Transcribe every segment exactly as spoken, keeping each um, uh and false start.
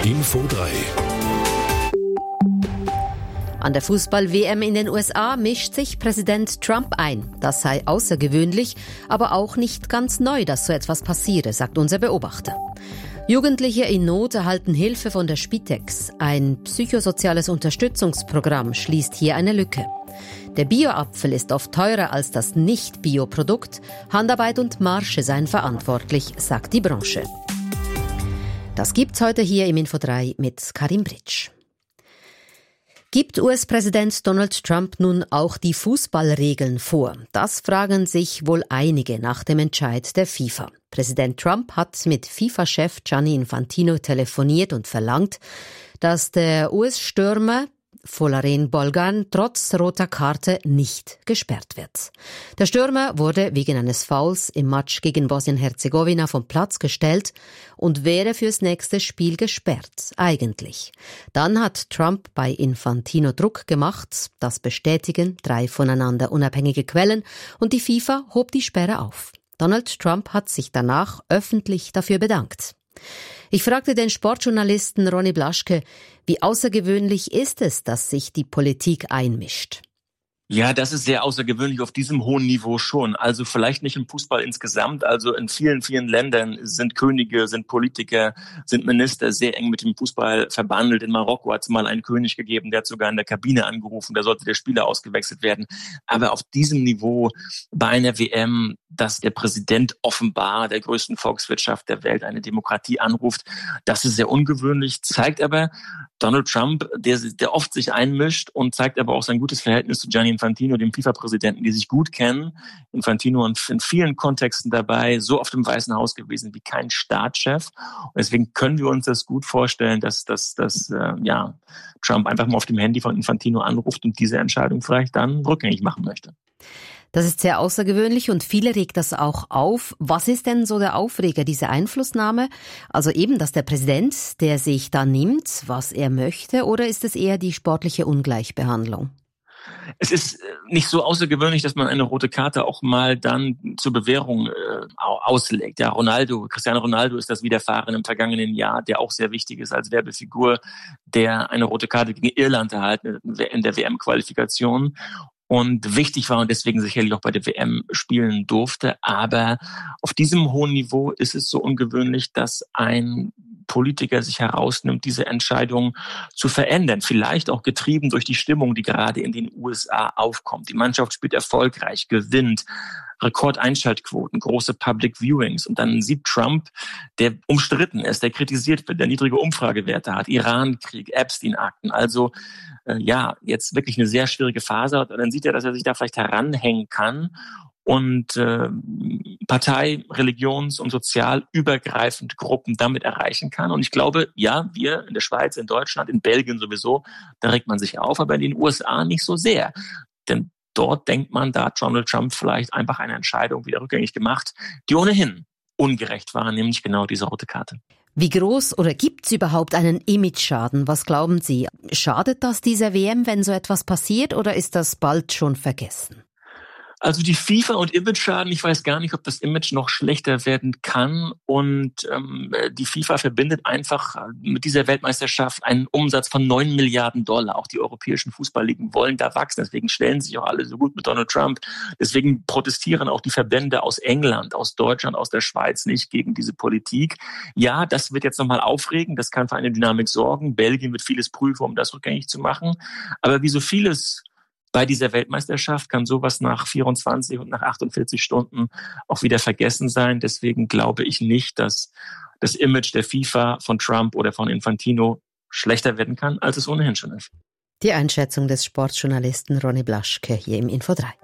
Info drei. An der Fußball-W M in den U S A mischt sich Präsident Trump ein. Das sei außergewöhnlich, aber auch nicht ganz neu, dass so etwas passiere, sagt unser Beobachter. Jugendliche in Not erhalten Hilfe von der Spitex. Ein psychosoziales Unterstützungsprogramm schließt hier eine Lücke. Der Bio-Apfel ist oft teurer als das Nicht-Bio-Produkt. Handarbeit und Marge seien verantwortlich, sagt die Branche. Das gibt's heute hier im Info drei mit Karim Britsch. Gibt U S-Präsident Donald Trump nun auch die Fußballregeln vor? Das fragen sich wohl einige nach dem Entscheid der FIFA. Präsident Trump hat mit FIFA-Chef Gianni Infantino telefoniert und verlangt, dass der U S-Stürmer Folarin Balogun trotz roter Karte nicht gesperrt wird. Der Stürmer wurde wegen eines Fouls im Match gegen Bosnien-Herzegowina vom Platz gestellt und wäre fürs nächste Spiel gesperrt, eigentlich. Dann hat Trump bei Infantino Druck gemacht, das bestätigen drei voneinander unabhängige Quellen, und die FIFA hob die Sperre auf. Donald Trump hat sich danach öffentlich dafür bedankt. Ich fragte den Sportjournalisten Ronny Blaschke, wie außergewöhnlich ist es, dass sich die Politik einmischt? Ja, das ist sehr außergewöhnlich auf diesem hohen Niveau schon. Also vielleicht nicht im Fußball insgesamt. Also in vielen, vielen Ländern sind Könige, sind Politiker, sind Minister sehr eng mit dem Fußball verbandelt. In Marokko hat es mal einen König gegeben, der hat sogar in der Kabine angerufen, da sollte der Spieler ausgewechselt werden. Aber auf diesem Niveau bei einer W M, dass der Präsident offenbar der größten Volkswirtschaft der Welt eine Demokratie anruft, das ist sehr ungewöhnlich, zeigt aber Donald Trump, der, der oft sich einmischt, und zeigt aber auch sein gutes Verhältnis zu Gianni Infantino, dem FIFA-Präsidenten, die sich gut kennen. Infantino in vielen Kontexten dabei, so oft im Weißen Haus gewesen wie kein Staatschef. Und deswegen können wir uns das gut vorstellen, dass, dass, dass äh, ja, Trump einfach mal auf dem Handy von Infantino anruft und diese Entscheidung vielleicht dann rückgängig machen möchte. Das ist sehr außergewöhnlich und viele regt das auch auf. Was ist denn so der Aufreger, diese Einflussnahme? Also eben, dass der Präsident, der sich da nimmt, was er möchte, oder ist es eher die sportliche Ungleichbehandlung? Es ist nicht so außergewöhnlich, dass man eine rote Karte auch mal dann zur Bewährung äh, auslegt. Ja, Ronaldo, Cristiano Ronaldo ist das widerfahren im vergangenen Jahr, der auch sehr wichtig ist als Werbefigur, der eine rote Karte gegen Irland erhalten in der W M-Qualifikation. Und wichtig war und deswegen sicherlich auch bei der W M spielen durfte. Aber auf diesem hohen Niveau ist es so ungewöhnlich, dass ein Politiker sich herausnimmt, diese Entscheidung zu verändern. Vielleicht auch getrieben durch die Stimmung, die gerade in den U S A aufkommt. Die Mannschaft spielt erfolgreich, gewinnt, Rekordeinschaltquoten, große Public Viewings. Und dann sieht Trump, der umstritten ist, der kritisiert wird, der niedrige Umfragewerte hat, Iran-Krieg, Epstein-Akten. Also äh, ja, jetzt wirklich eine sehr schwierige Phase. Und dann sieht er, dass er sich da vielleicht heranhängen kann und äh, Partei-, religions- und sozial übergreifend Gruppen damit erreichen kann. Und ich glaube, ja, wir in der Schweiz, in Deutschland, in Belgien sowieso, da regt man sich auf, aber in den U S A nicht so sehr. Denn dort denkt man, da hat Donald Trump vielleicht einfach eine Entscheidung wieder rückgängig gemacht, die ohnehin ungerecht war, nämlich genau diese rote Karte. Wie groß oder gibt es überhaupt einen Image-Schaden? Was glauben Sie? Schadet das dieser W M, wenn so etwas passiert, oder ist das bald schon vergessen? Also die FIFA und Image-Schaden, ich weiß gar nicht, ob das Image noch schlechter werden kann. Und ähm, die FIFA verbindet einfach mit dieser Weltmeisterschaft einen Umsatz von neun Milliarden Dollar. Auch die europäischen Fußballligen wollen da wachsen. Deswegen stellen sich auch alle so gut mit Donald Trump. Deswegen protestieren auch die Verbände aus England, aus Deutschland, aus der Schweiz nicht gegen diese Politik. Ja, das wird jetzt nochmal aufregen. Das kann für eine Dynamik sorgen. Belgien wird vieles prüfen, um das rückgängig zu machen. Aber wie so vieles bei dieser Weltmeisterschaft kann sowas nach vierundzwanzig und nach achtundvierzig Stunden auch wieder vergessen sein. Deswegen glaube ich nicht, dass das Image der FIFA von Trump oder von Infantino schlechter werden kann, als es ohnehin schon ist. Die Einschätzung des Sportjournalisten Ronny Blaschke hier im Info drei.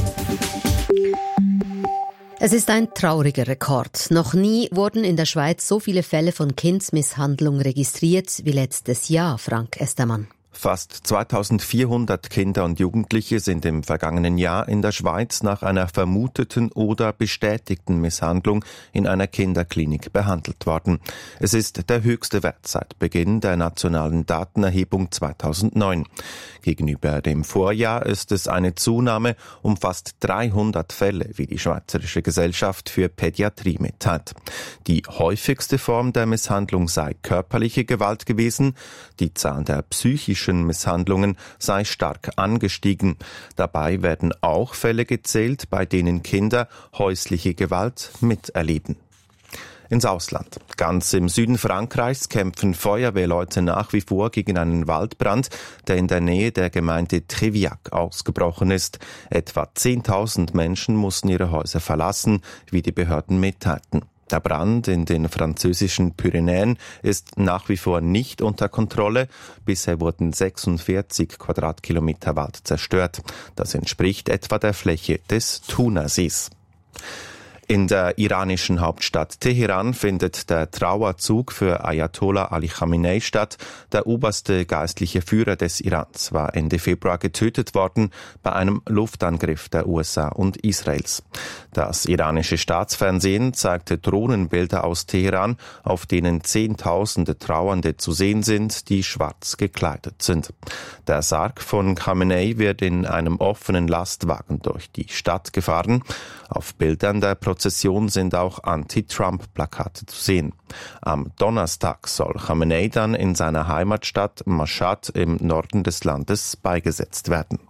Es ist ein trauriger Rekord. Noch nie wurden in der Schweiz so viele Fälle von Kindsmisshandlung registriert wie letztes Jahr, Frank Estermann. Fast zweitausendvierhundert Kinder und Jugendliche sind im vergangenen Jahr in der Schweiz nach einer vermuteten oder bestätigten Misshandlung in einer Kinderklinik behandelt worden. Es ist der höchste Wert seit Beginn der nationalen Datenerhebung zweitausendneun. Gegenüber dem Vorjahr ist es eine Zunahme um fast dreihundert Fälle, wie die Schweizerische Gesellschaft für Pädiatrie mitteilt. Die häufigste Form der Misshandlung sei körperliche Gewalt gewesen. Die Zahl der psychischen Misshandlungen sei stark angestiegen. Dabei werden auch Fälle gezählt, bei denen Kinder häusliche Gewalt miterleben. Ins Ausland. Ganz im Süden Frankreichs kämpfen Feuerwehrleute nach wie vor gegen einen Waldbrand, der in der Nähe der Gemeinde Trévillac ausgebrochen ist. Etwa zehntausend Menschen mussten ihre Häuser verlassen, wie die Behörden mitteilten. Der Brand in den französischen Pyrenäen ist nach wie vor nicht unter Kontrolle. Bisher wurden sechsundvierzig Quadratkilometer Wald zerstört. Das entspricht etwa der Fläche des Thunersees. In der iranischen Hauptstadt Teheran findet der Trauerzug für Ayatollah Ali Khamenei statt. Der oberste geistliche Führer des Irans war Ende Februar getötet worden bei einem Luftangriff der U S A und Israels. Das iranische Staatsfernsehen zeigte Drohnenbilder aus Teheran, auf denen Zehntausende Trauernde zu sehen sind, die schwarz gekleidet sind. Der Sarg von Khamenei wird in einem offenen Lastwagen durch die Stadt gefahren. Auf Bildern der Prozession sind auch Anti-Trump-Plakate zu sehen. Am Donnerstag soll Khamenei dann in seiner Heimatstadt Mashhad im Norden des Landes beigesetzt werden.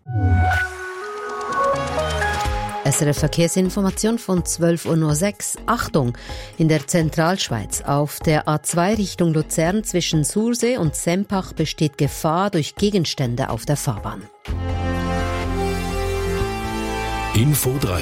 S R F Verkehrsinformation von zwölf Uhr sechs. Achtung! In der Zentralschweiz auf der A zwei Richtung Luzern zwischen Sursee und Sempach besteht Gefahr durch Gegenstände auf der Fahrbahn. Info drei.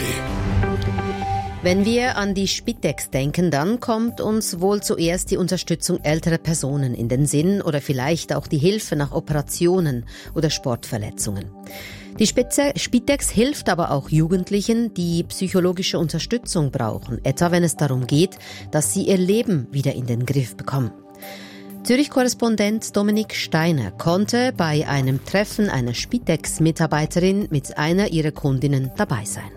Wenn wir an die Spitex denken, dann kommt uns wohl zuerst die Unterstützung älterer Personen in den Sinn oder vielleicht auch die Hilfe nach Operationen oder Sportverletzungen. Die Spitex hilft aber auch Jugendlichen, die psychologische Unterstützung brauchen, etwa wenn es darum geht, dass sie ihr Leben wieder in den Griff bekommen. Zürich-Korrespondent Dominik Steiner konnte bei einem Treffen einer Spitex-Mitarbeiterin mit einer ihrer Kundinnen dabei sein.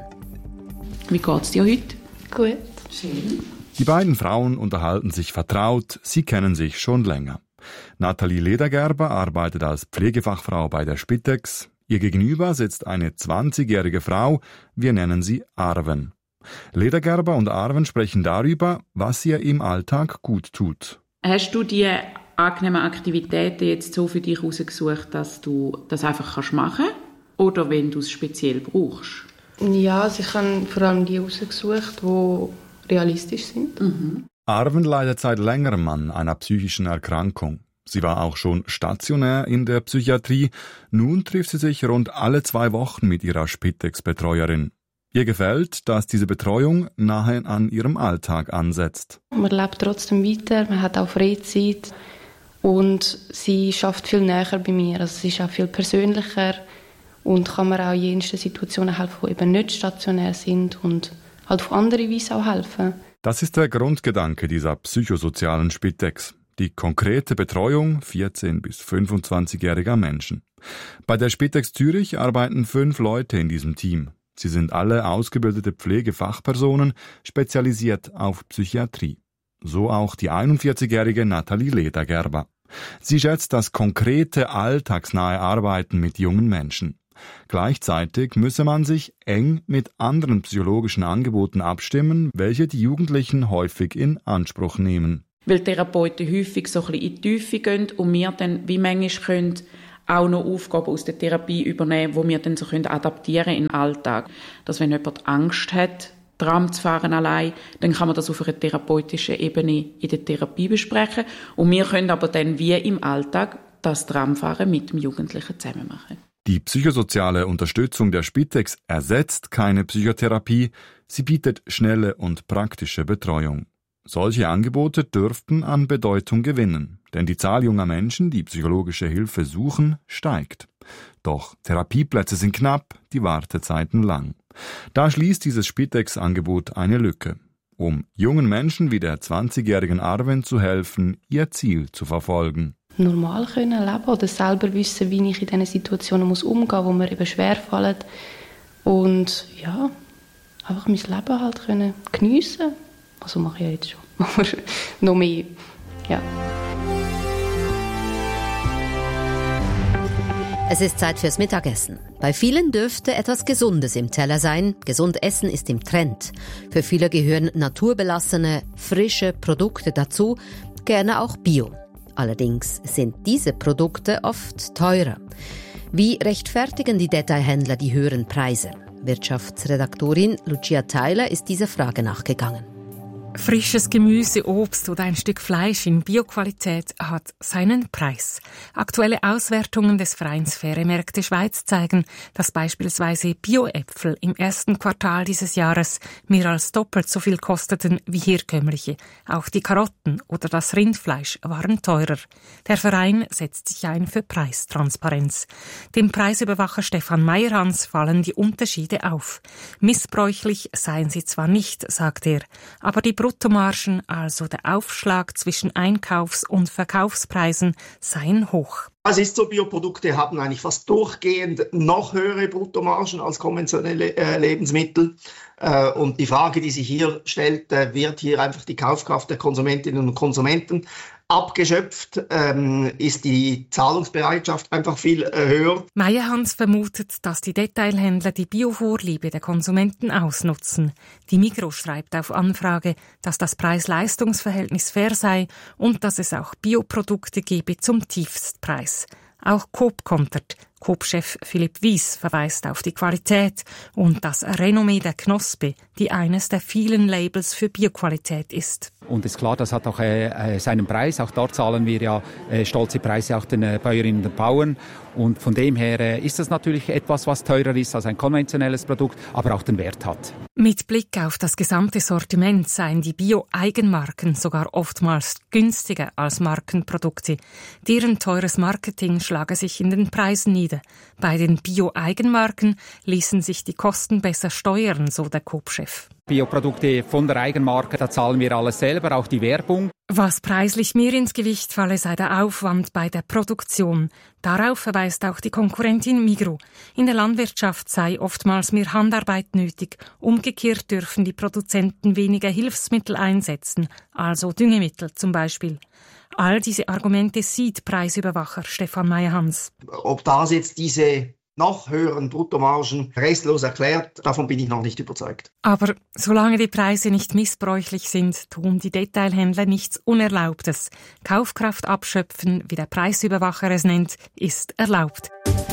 Wie geht's dir heute? Gut. Schön. Die beiden Frauen unterhalten sich vertraut, sie kennen sich schon länger. Nathalie Ledergerber arbeitet als Pflegefachfrau bei der Spitex. Ihr gegenüber sitzt eine zwanzigjährige Frau, wir nennen sie Arwen. Ledergerber und Arwen sprechen darüber, was ihr im Alltag gut tut. Hast du die angenehmen Aktivitäten jetzt so für dich herausgesucht, dass du das einfach machen kannst? Oder wenn du es speziell brauchst? Ja, also ich habe vor allem die herausgesucht, die realistisch sind. Mhm. Arwen leidet seit längerem an einer psychischen Erkrankung. Sie war auch schon stationär in der Psychiatrie. Nun trifft sie sich rund alle zwei Wochen mit ihrer Spitex-Betreuerin. Ihr gefällt, dass diese Betreuung nahe an ihrem Alltag ansetzt. Man lebt trotzdem weiter, man hat auch Freizeit und sie schafft viel näher bei mir. Also sie ist auch viel persönlicher und kann mir auch in jensten Situationen helfen, die eben nicht stationär sind und halt auf andere Weise auch helfen. Das ist der Grundgedanke dieser psychosozialen Spitex. Die konkrete Betreuung vierzehn- bis fünfundzwanzigjähriger Menschen. Bei der Spitex Zürich arbeiten fünf Leute in diesem Team. Sie sind alle ausgebildete Pflegefachpersonen, spezialisiert auf Psychiatrie. So auch die einundvierzigjährige Nathalie Ledergerber. Sie schätzt das konkrete, alltagsnahe Arbeiten mit jungen Menschen. Gleichzeitig müsse man sich eng mit anderen psychologischen Angeboten abstimmen, welche die Jugendlichen häufig in Anspruch nehmen. Weil Therapeuten häufig so ein bisschen in die Tiefe gehen und wir dann wie manchmal können auch noch Aufgaben aus der Therapie übernehmen, die wir dann so können adaptieren in den Alltag. Dass wenn jemand Angst hat, Tram zu fahren allein, dann kann man das auf einer therapeutischen Ebene in der Therapie besprechen. Und wir können aber dann wie im Alltag das Tramfahren mit dem Jugendlichen zusammen machen. Die psychosoziale Unterstützung der Spitex ersetzt keine Psychotherapie, sie bietet schnelle und praktische Betreuung. Solche Angebote dürften an Bedeutung gewinnen, denn die Zahl junger Menschen, die psychologische Hilfe suchen, steigt. Doch Therapieplätze sind knapp, die Wartezeiten lang. Da schließt dieses Spitex-Angebot eine Lücke, um jungen Menschen wie der zwanzigjährigen Arwen zu helfen, ihr Ziel zu verfolgen. normal können leben oder selber wissen, wie ich in diesen Situationen muss umgehen muss, wo mir eben schwerfallen. Und ja, einfach mein Leben halt können geniessen. Also mache ich ja jetzt schon, aber noch mehr, ja. Es ist Zeit fürs Mittagessen. Bei vielen dürfte etwas Gesundes im Teller sein. Gesund essen ist im Trend. Für viele gehören naturbelassene, frische Produkte dazu, gerne auch Bio. Allerdings sind diese Produkte oft teurer. Wie rechtfertigen die Detailhändler die höheren Preise? Wirtschaftsredaktorin Lucia Theiler ist dieser Frage nachgegangen. Frisches Gemüse, Obst oder ein Stück Fleisch in Bioqualität hat seinen Preis. Aktuelle Auswertungen des Vereins Faire Märkte Schweiz zeigen, dass beispielsweise Bio-Äpfel im ersten Quartal dieses Jahres mehr als doppelt so viel kosteten wie herkömmliche. Auch die Karotten oder das Rindfleisch waren teurer. Der Verein setzt sich ein für Preistransparenz. Dem Preisüberwacher Stefan Meyerhans fallen die Unterschiede auf. Missbräuchlich seien sie zwar nicht, sagt er, aber die Bruttomargen, also der Aufschlag zwischen Einkaufs- und Verkaufspreisen, seien hoch. Es ist so, Bioprodukte haben eigentlich fast durchgehend noch höhere Bruttomargen als konventionelle äh, Lebensmittel. Äh, und die Frage, die sich hier stellt, äh, wird hier einfach die Kaufkraft der Konsumentinnen und Konsumenten abgeschöpft, ähm, ist die Zahlungsbereitschaft einfach viel äh, höher. Meyerhans vermutet, dass die Detailhändler die Biovorliebe der Konsumenten ausnutzen. Die Migros schreibt auf Anfrage, dass das Preis-Leistungs-Verhältnis fair sei und dass es auch Bioprodukte gebe zum Tiefstpreis. Auch Coop kontert. Coop-Chef Philipp Wies verweist auf die Qualität und das Renommee der Knospe, die eines der vielen Labels für Bioqualität ist. Und ist klar, das hat auch äh, seinen Preis. Auch dort zahlen wir ja äh, stolze Preise auch den äh, Bäuerinnen und Bauern. Und von dem her äh, ist das natürlich etwas, was teurer ist als ein konventionelles Produkt, aber auch den Wert hat. Mit Blick auf das gesamte Sortiment seien die Bio-Eigenmarken sogar oftmals günstiger als Markenprodukte. Deren teures Marketing schlage sich in den Preisen nieder. Bei den Bio-Eigenmarken ließen sich die Kosten besser steuern, so der Coop-Chef. Bioprodukte von der Eigenmarke, da zahlen wir alles selber, auch die Werbung. Was preislich mehr ins Gewicht falle, sei der Aufwand bei der Produktion. Darauf verweist auch die Konkurrentin Migros. In der Landwirtschaft sei oftmals mehr Handarbeit nötig. Umgekehrt dürfen die Produzenten weniger Hilfsmittel einsetzen, also Düngemittel zum Beispiel. All diese Argumente sieht Preisüberwacher Stefan Meyerhans. Ob das jetzt diese noch höheren Bruttomargen restlos erklärt, davon bin ich noch nicht überzeugt. Aber solange die Preise nicht missbräuchlich sind, tun die Detailhändler nichts Unerlaubtes. Kaufkraft abschöpfen, wie der Preisüberwacher es nennt, ist erlaubt.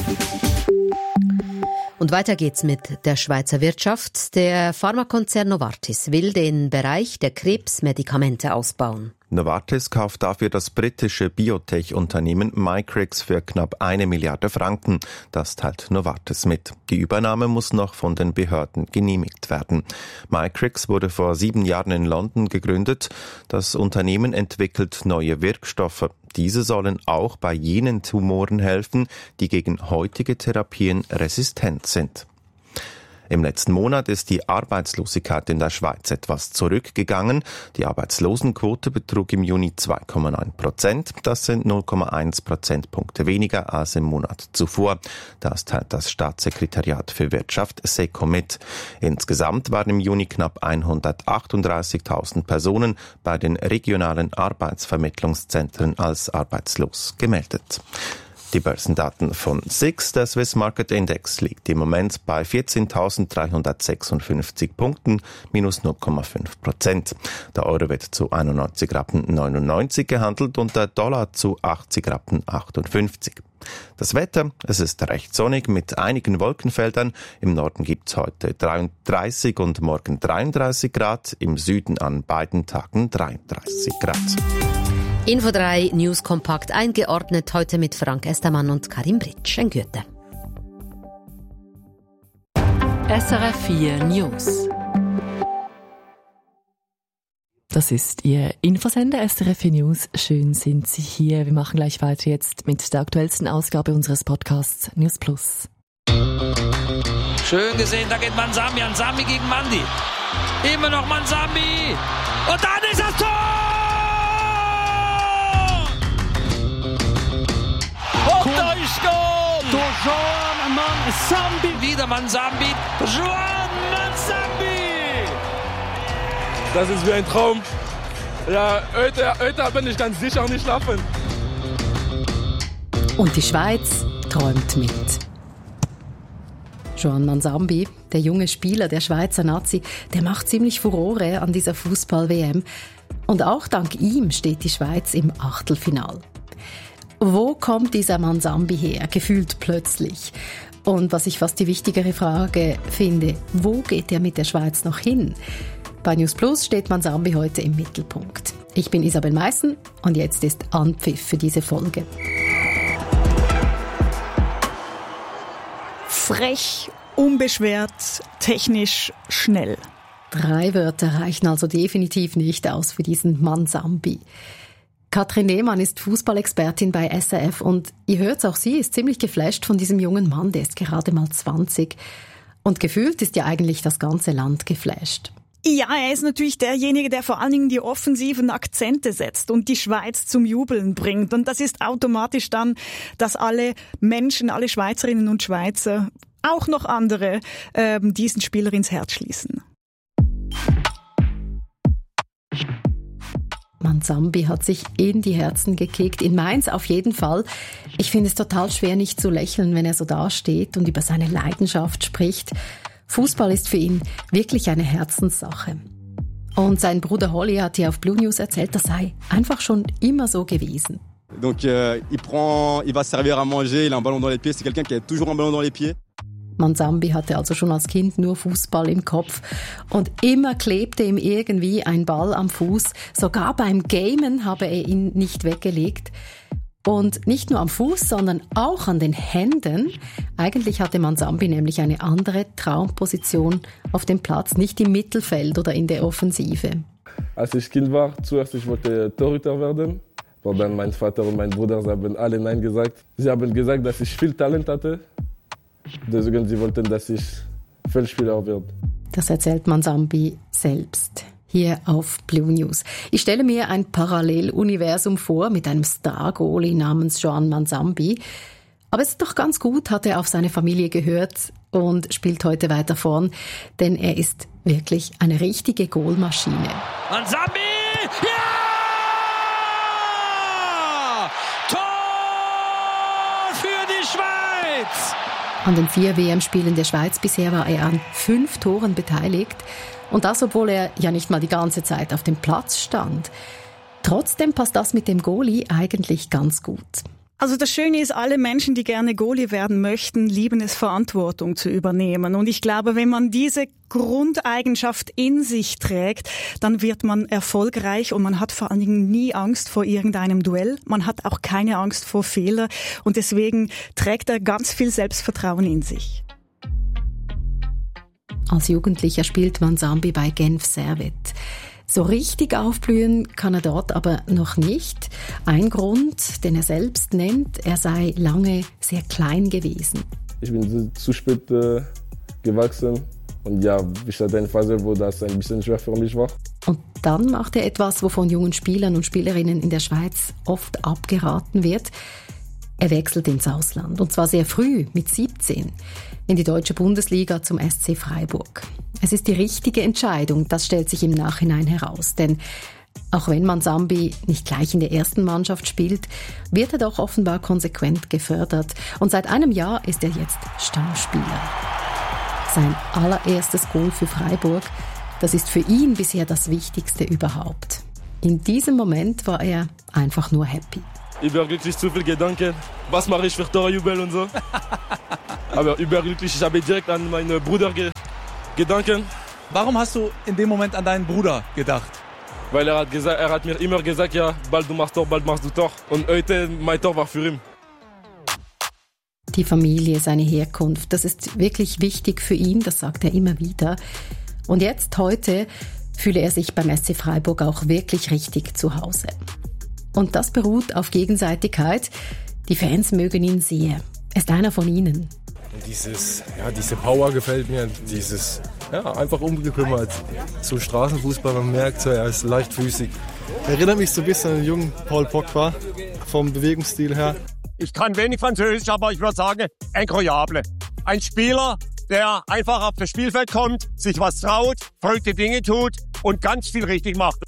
Und weiter geht's mit der Schweizer Wirtschaft. Der Pharmakonzern Novartis will den Bereich der Krebsmedikamente ausbauen. Novartis kauft dafür das britische Biotech-Unternehmen Mycrix für knapp eine Milliarde Franken. Das teilt Novartis mit. Die Übernahme muss noch von den Behörden genehmigt werden. Mycrix wurde vor sieben Jahren in London gegründet. Das Unternehmen entwickelt neue Wirkstoffe. Diese sollen auch bei jenen Tumoren helfen, die gegen heutige Therapien resistent sind. Im letzten Monat ist die Arbeitslosigkeit in der Schweiz etwas zurückgegangen. Die Arbeitslosenquote betrug im Juni zwei Komma neun Prozent. Das sind null Komma eins Prozentpunkte weniger als im Monat zuvor. Das teilt das Staatssekretariat für Wirtschaft SECO mit. Insgesamt waren im Juni knapp hundertachtunddreißigtausend Personen bei den regionalen Arbeitsvermittlungszentren als arbeitslos gemeldet. Die Börsendaten von S I X, der Swiss Market Index, liegt im Moment bei vierzehntausenddreihundertsechsundfünfzig Punkten, minus null Komma fünf Prozent. Der Euro wird zu einundneunzig Rappen neunundneunzig gehandelt und der Dollar zu achtzig Rappen achtundfünfzig. Das Wetter, es ist recht sonnig mit einigen Wolkenfeldern. Im Norden gibt es heute dreiunddreißig und morgen dreiunddreißig Grad, im Süden an beiden Tagen dreiunddreißig Grad. Info drei News kompakt eingeordnet, heute mit Frank Estermann und Karim Britsch in Goethe. S R F vier News. Das ist Ihr Infosender S R F vier News. Schön sind Sie hier. Wir machen gleich weiter jetzt mit der aktuellsten Ausgabe unseres Podcasts News Plus. Schön gesehen, da geht Mansami, Mansami gegen Mandi. Immer noch Mansami. Und dann ist das Tor! Mansambi, wieder Mansambi, Joan Mansambi! Das ist wie ein Traum. Ja, heute, heute bin ich ganz sicher nicht schlafen. Und die Schweiz träumt mit. Joan Mansambi, der junge Spieler der Schweizer Nazi, der macht ziemlich Furore an dieser Fußball-W M. Und auch dank ihm steht die Schweiz im Achtelfinal. Wo kommt dieser Mansambi her, gefühlt plötzlich? Und was ich fast die wichtigere Frage finde, wo geht er mit der Schweiz noch hin? Bei News Plus steht Mansambi heute im Mittelpunkt. Ich bin Isabel Meissen und jetzt ist Anpfiff für diese Folge. Frech, unbeschwert, technisch, schnell. Drei Wörter reichen also definitiv nicht aus für diesen Mansambi. Katrin Lehmann ist Fußballexpertin bei S R F und ihr hört auch, sie ist ziemlich geflasht von diesem jungen Mann, der ist gerade mal zwanzig. Und gefühlt ist ja eigentlich das ganze Land geflasht. Ja, er ist natürlich derjenige, der vor allen Dingen die offensiven Akzente setzt und die Schweiz zum Jubeln bringt. Und das ist automatisch dann, dass alle Menschen, alle Schweizerinnen und Schweizer, auch noch andere, äh, diesen Spieler ins Herz schließen. Mansambi hat sich in die Herzen gekickt, in Mainz auf jeden Fall. Ich finde es total schwer, nicht zu lächeln, wenn er so dasteht und über seine Leidenschaft spricht. Fußball ist für ihn wirklich eine Herzenssache. Und sein Bruder Holly hat hier auf Blue News erzählt, das sei einfach schon immer so gewesen. Donc, euh, il prend, il va servir à manger, il a un ballon dans les pieds, c'est quelqu'un qui a toujours un ballon dans les pieds. Mansambi hatte also schon als Kind nur Fußball im Kopf und immer klebte ihm irgendwie ein Ball am Fuß. Sogar beim Gamen habe er ihn nicht weggelegt. Und nicht nur am Fuß, sondern auch an den Händen. Eigentlich hatte Mansambi nämlich eine andere Traumposition auf dem Platz, nicht im Mittelfeld oder in der Offensive. Als ich Kind war, zuerst ich wollte Torhüter werden. Aber dann mein Vater und mein Bruder haben alle Nein gesagt. Sie haben gesagt, dass ich viel Talent hatte. Deswegen sie wollten, dass ich Feldspieler werde. Das erzählt Mansambi selbst. Hier auf Blue News. Ich stelle mir ein Paralleluniversum vor mit einem Star-Goalie namens Joan Mansambi. Aber es ist doch ganz gut, hat er auf seine Familie gehört und spielt heute weiter vorn, denn er ist wirklich eine richtige Goalmaschine. Mansambi! Ja! Tor für die Schweiz! An den vier W M-Spielen der Schweiz bisher war er an fünf Toren beteiligt. Und das, obwohl er ja nicht mal die ganze Zeit auf dem Platz stand. Trotzdem passt das mit dem Goalie eigentlich ganz gut. Also das Schöne ist, alle Menschen, die gerne Goalie werden möchten, lieben es, Verantwortung zu übernehmen. Und ich glaube, wenn man diese Grundeigenschaft in sich trägt, dann wird man erfolgreich und man hat vor allen Dingen nie Angst vor irgendeinem Duell. Man hat auch keine Angst vor Fehlern und deswegen trägt er ganz viel Selbstvertrauen in sich. Als Jugendlicher spielt Mansambi bei Genf Servette. So richtig aufblühen kann er dort aber noch nicht. Ein Grund, den er selbst nennt, er sei lange sehr klein gewesen. Ich bin zu spät äh, gewachsen und ja, ich hatte eine Phase, wo das ein bisschen schwer für mich war. Und dann macht er etwas, wovon jungen Spielern und Spielerinnen in der Schweiz oft abgeraten wird. Er wechselt ins Ausland, und zwar sehr früh, mit siebzehn, in die deutsche Bundesliga zum S C Freiburg. Es ist die richtige Entscheidung, das stellt sich im Nachhinein heraus. Denn auch wenn Mansambi nicht gleich in der ersten Mannschaft spielt, wird er doch offenbar konsequent gefördert. Und seit einem Jahr ist er jetzt Stammspieler. Sein allererstes Goal für Freiburg, das ist für ihn bisher das Wichtigste überhaupt. In diesem Moment war er einfach nur happy. Überglücklich, zu viel Gedanken. Was mache ich für Torjubel und so. Aber überglücklich, ich habe direkt an meinen Bruder ge- Gedanken. Warum hast du in dem Moment an deinen Bruder gedacht? Weil er hat, gesagt, er hat mir immer gesagt, ja, bald du machst Tor, bald machst du Tor. Und heute, mein Tor war für ihn. Die Familie, seine Herkunft, das ist wirklich wichtig für ihn, das sagt er immer wieder. Und jetzt, heute, fühle er sich beim S C Freiburg auch wirklich richtig zu Hause. Und das beruht auf Gegenseitigkeit. Die Fans mögen ihn sehr. Er ist einer von ihnen. Dieses, ja, diese Power gefällt mir. Dieses, ja, einfach unbekümmert. So Straßenfußball, man merkt, so, er ist leichtfüßig. Erinnert mich so ein bisschen an den jungen Paul Pogba, vom Bewegungsstil her. Ich kann wenig Französisch, aber ich würde sagen, incroyable. Ein Spieler, der einfach auf das Spielfeld kommt, sich was traut, verrückte Dinge tut und ganz viel richtig macht.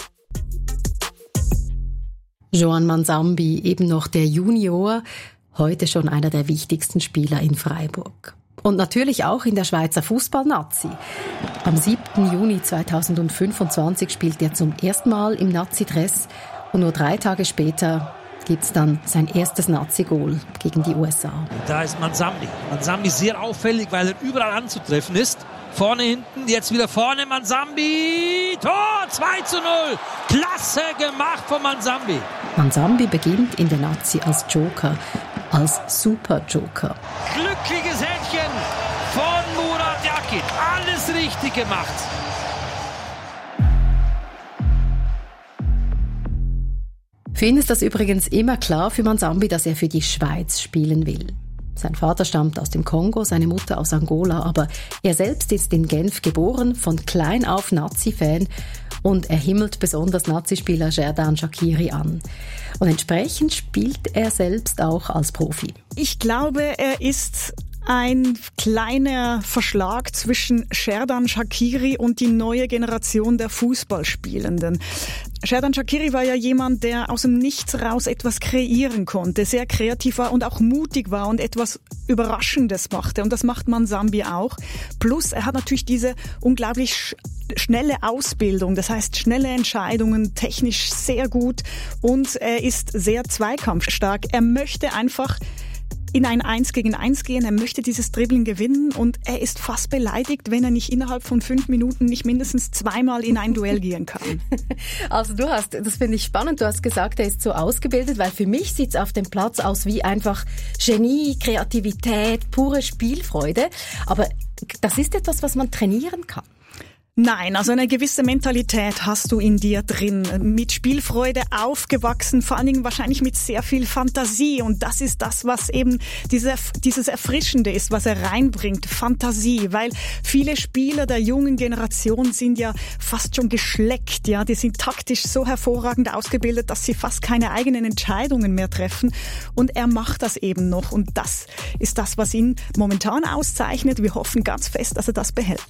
Joan Manzambi, eben noch der Junior, heute schon einer der wichtigsten Spieler in Freiburg. Und natürlich auch in der Schweizer Fußball-Nazi. Am siebten Juni zweitausendfünfundzwanzig spielt er zum ersten Mal im Nazi-Dress und nur drei Tage später gibt's dann sein erstes Nazi-Goal gegen die U S A. Da ist Manzambi. Manzambi sehr auffällig, weil er überall anzutreffen ist. Vorne, hinten, jetzt wieder vorne Manzambi. Tor, zwei zu null. Klasse gemacht von Manzambi. Manzambi beginnt in der Nazi als Joker, als Super-Joker. Glückliches Händchen von Murat Yakin. Alles richtig gemacht. Für ihn ist das übrigens immer klar für Manzambi, dass er für die Schweiz spielen will. Sein Vater stammt aus dem Kongo, seine Mutter aus Angola, aber er selbst ist in Genf geboren, von klein auf Nazi-Fan und er himmelt besonders Nazispieler Xherdan Shaqiri an. Und entsprechend spielt er selbst auch als Profi. Ich glaube, er ist ein kleiner Verschlag zwischen Xherdan Shaqiri und die neue Generation der Fußballspielenden. Xherdan Shaqiri war ja jemand, der aus dem Nichts raus etwas kreieren konnte, sehr kreativ war und auch mutig war und etwas Überraschendes machte. Und das macht Manzambi auch. Plus, er hat natürlich diese unglaublich sch- schnelle Ausbildung, das heißt schnelle Entscheidungen, technisch sehr gut und er ist sehr zweikampfstark. Er möchte einfach in ein Eins gegen Eins gehen, er möchte dieses Dribbling gewinnen und er ist fast beleidigt, wenn er nicht innerhalb von fünf Minuten nicht mindestens zweimal in ein Duell gehen kann. Also du hast, das finde ich spannend, du hast gesagt, er ist so ausgebildet, weil für mich sieht es auf dem Platz aus wie einfach Genie, Kreativität, pure Spielfreude, aber das ist etwas, was man trainieren kann. Nein, also eine gewisse Mentalität hast du in dir drin. Mit Spielfreude aufgewachsen, vor allen Dingen wahrscheinlich mit sehr viel Fantasie. Und das ist das, was eben diese, dieses Erfrischende ist, was er reinbringt. Fantasie. Weil viele Spieler der jungen Generation sind ja fast schon geschleckt. Ja, die sind taktisch so hervorragend ausgebildet, dass sie fast keine eigenen Entscheidungen mehr treffen. Und er macht das eben noch. Und das ist das, was ihn momentan auszeichnet. Wir hoffen ganz fest, dass er das behält.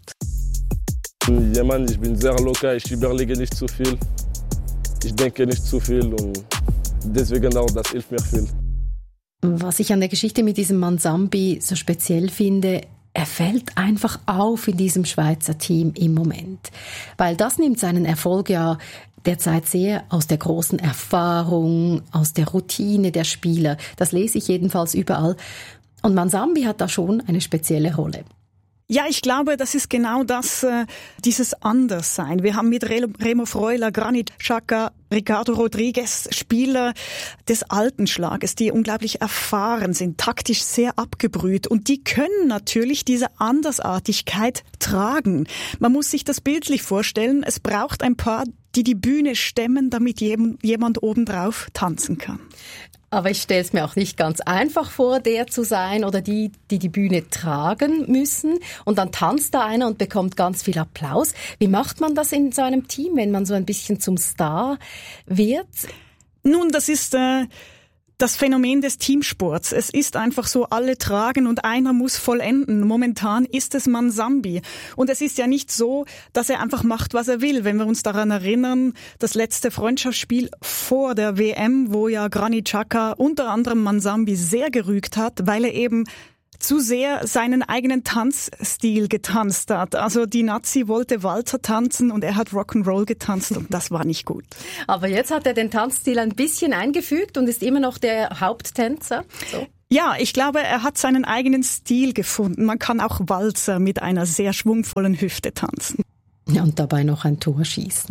Ja, Mann, ich bin sehr locker, ich überlege nicht zu viel. Ich denke nicht zu viel und deswegen auch, das hilft mir viel. Was ich an der Geschichte mit diesem Manzambi so speziell finde, er fällt einfach auf in diesem Schweizer Team im Moment. Weil das nimmt seinen Erfolg ja derzeit sehr aus der großen Erfahrung, aus der Routine der Spieler. Das lese ich jedenfalls überall. Und Manzambi hat da schon eine spezielle Rolle. Ja, ich glaube, das ist genau das, äh, dieses Anderssein. Wir haben mit Remo Freuler, Granit Xhaka, Ricardo Rodriguez Spieler des alten Schlages, die unglaublich erfahren sind, taktisch sehr abgebrüht. Und die können natürlich diese Andersartigkeit tragen. Man muss sich das bildlich vorstellen. Es braucht ein paar, die die Bühne stemmen, damit jemand obendrauf tanzen kann. Aber ich stelle es mir auch nicht ganz einfach vor, der zu sein oder die, die die Bühne tragen müssen. Und dann tanzt da einer und bekommt ganz viel Applaus. Wie macht man das in so einem Team, wenn man so ein bisschen zum Star wird? Nun, das ist äh, das Phänomen des Teamsports. Es ist einfach so, alle tragen und einer muss vollenden. Momentan ist es Manzambi. Und es ist ja nicht so, dass er einfach macht, was er will. Wenn wir uns daran erinnern, das letzte Freundschaftsspiel vor der W M, wo ja Granit Xhaka unter anderem Manzambi sehr gerügt hat, weil er eben zu sehr seinen eigenen Tanzstil getanzt hat. Also die Nazi wollte Walzer tanzen und er hat Rock'n'Roll getanzt und das war nicht gut. Aber jetzt hat er den Tanzstil ein bisschen eingefügt und ist immer noch der Haupttänzer. So. Ja, ich glaube, er hat seinen eigenen Stil gefunden. Man kann auch Walzer mit einer sehr schwungvollen Hüfte tanzen. Ja, und dabei noch ein Tor schießen.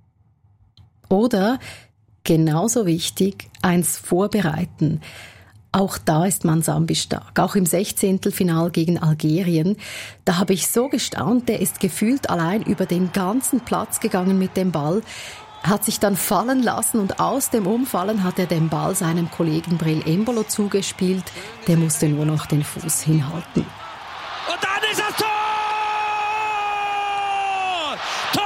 Oder, genauso wichtig, eins vorbereiten. Auch da ist Manzambi stark. Auch im Sechzehntelfinal gegen Algerien. Da habe ich so gestaunt, der ist gefühlt allein über den ganzen Platz gegangen mit dem Ball, hat sich dann fallen lassen und aus dem Umfallen hat er den Ball seinem Kollegen Breel Embolo zugespielt. Der musste nur noch den Fuß hinhalten. Und dann ist das Tor! Tor!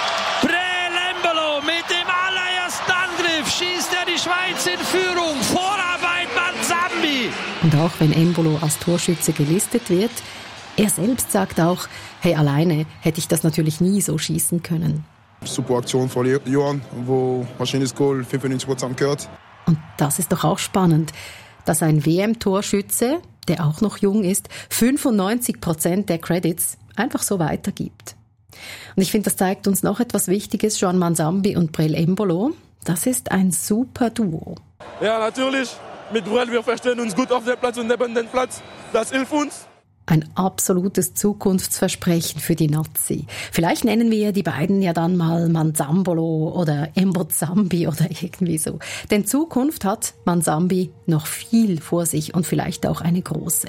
Breel Embolo mit dem allerersten Angriff schießt er die Schweiz in Führung vor Und auch wenn Embolo als Torschütze gelistet wird, er selbst sagt auch, hey, alleine hätte ich das natürlich nie so schießen können. Super Aktion von Johann, wo wahrscheinlich das Goal fünfundneunzig Prozent gehört. Und das ist doch auch spannend, dass ein W M-Torschütze, der auch noch jung ist, fünfundneunzig Prozent der Credits einfach so weitergibt. Und ich finde, das zeigt uns noch etwas Wichtiges, Juan Manzambi und Breel Embolo. Das ist ein super Duo. Ja, natürlich. Mit Breel, wir verstehen uns gut auf dem Platz und neben dem Platz. Das hilft uns. Ein absolutes Zukunftsversprechen für die Nazi. Vielleicht nennen wir die beiden ja dann mal Manzambolo oder Mbozambi oder irgendwie so. Denn Zukunft hat Manzambi noch viel vor sich und vielleicht auch eine große.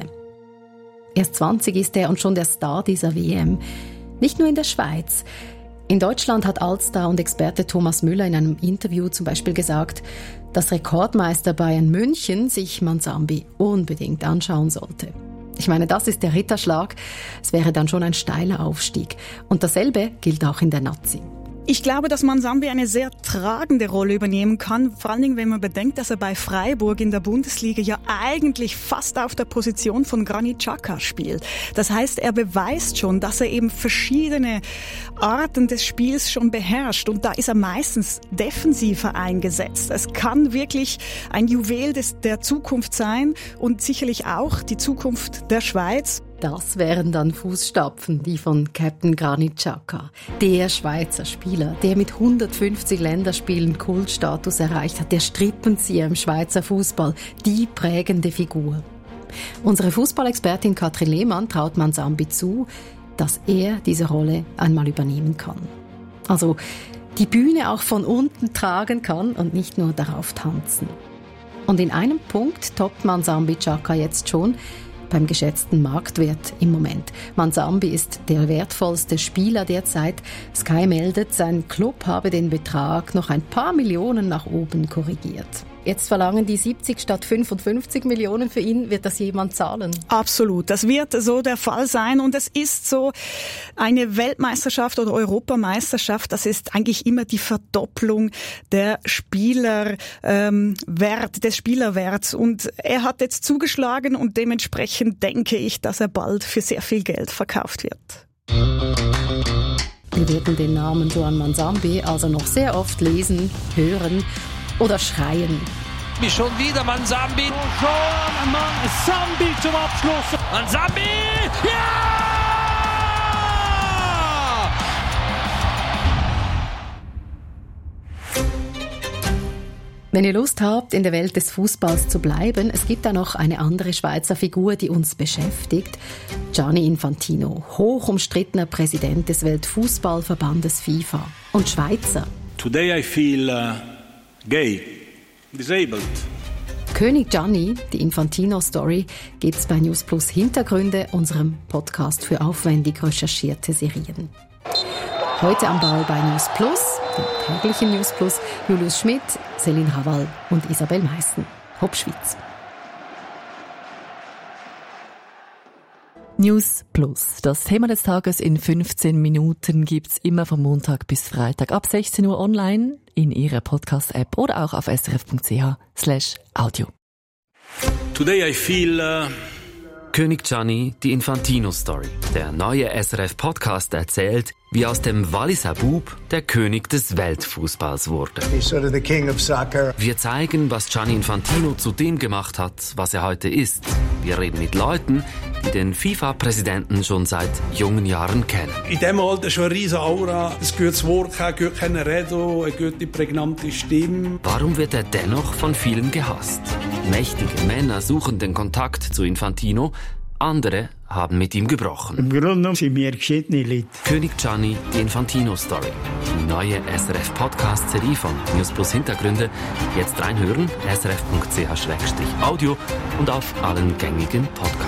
Erst zwanzig ist er und schon der Star dieser W M. Nicht nur in der Schweiz. In Deutschland hat Allstar und Experte Thomas Müller in einem Interview zum Beispiel gesagt, dass Rekordmeister Bayern München sich Manzambi unbedingt anschauen sollte. Ich meine, das ist der Ritterschlag. Es wäre dann schon ein steiler Aufstieg. Und dasselbe gilt auch in der Nazi. Ich glaube, dass Manzambi eine sehr tragende Rolle übernehmen kann, vor allen Dingen, wenn man bedenkt, dass er bei Freiburg in der Bundesliga ja eigentlich fast auf der Position von Granit Xhaka spielt. Das heißt, er beweist schon, dass er eben verschiedene Arten des Spiels schon beherrscht und da ist er meistens defensiver eingesetzt. Es kann wirklich ein Juwel des, der Zukunft sein und sicherlich auch die Zukunft der Schweiz. Das wären dann Fußstapfen, die von Captain Granit Xhaka. Der Schweizer Spieler, der mit hundertfünfzig Länderspielen Kultstatus erreicht hat, der Strippenzieher im Schweizer Fußball, die prägende Figur. Unsere Fußballexpertin Katrin Lehmann traut Manzambi zu, dass er diese Rolle einmal übernehmen kann. Also die Bühne auch von unten tragen kann und nicht nur darauf tanzen. Und in einem Punkt toppt Manzambi Xhaka jetzt schon, beim geschätzten Marktwert im Moment. Manzambi ist der wertvollste Spieler derzeit. Sky meldet, sein Club habe den Betrag noch ein paar Millionen nach oben korrigiert. Jetzt verlangen die siebzig statt fünfundfünfzig Millionen für ihn. Wird das jemand zahlen? Absolut. Das wird so der Fall sein. Und es ist so eine Weltmeisterschaft oder Europameisterschaft. Das ist eigentlich immer die Verdopplung der Spielerwert, ähm, Wert, des Spielerwerts. Und er hat jetzt zugeschlagen und dementsprechend denke ich, dass er bald für sehr viel Geld verkauft wird. Wir werden den Namen Juan Manzambi also noch sehr oft lesen, hören oder schreien. Wie schon wieder Manzambi. Juan Manzambi zum Abschluss. Manzambi! Ja! Wenn ihr Lust habt, in der Welt des Fußballs zu bleiben, es gibt da noch eine andere Schweizer Figur, die uns beschäftigt. Gianni Infantino, hoch umstrittener Präsident des Weltfußballverbandes FIFA und Schweizer. Today I feel uh, gay, disabled. König Gianni, die Infantino-Story, gibt's bei News Plus Hintergründe, unserem Podcast für aufwendig recherchierte Serien. Heute am Ball bei News Plus, dem täglichen News Plus, Julius Schmidt, Céline Raval und Isabel Meissen. Hopp Schweiz. News Plus. Das Thema des Tages in fünfzehn Minuten gibt's immer von Montag bis Freitag ab sechzehn Uhr online in Ihrer Podcast-App oder auch auf srf.ch slash audio. Today I feel uh König Gianni, die Infantino-Story. Der neue S R F-Podcast erzählt, wie aus dem Walliser Bub der König des Weltfußballs wurde. He's sort of the king of soccer. Wir zeigen, was Gianni Infantino zu dem gemacht hat, was er heute ist. Wir reden mit Leuten, die den FIFA-Präsidenten schon seit jungen Jahren kennen. In diesem Alter schon eine riesige Aura, ein gutes Wort, ein gutes Reden, eine gute, prägnante Stimme. Warum wird er dennoch von vielen gehasst? Mächtige Männer suchen den Kontakt zu Infantino, andere haben mit ihm gebrochen. Im Grunde genommen sind wir geschiedene Leute. König Gianni, die Infantino-Story. Die neue S R F-Podcast-Serie von News Plus Hintergründe. Jetzt reinhören, srf.ch-audio und auf allen gängigen Podcasts.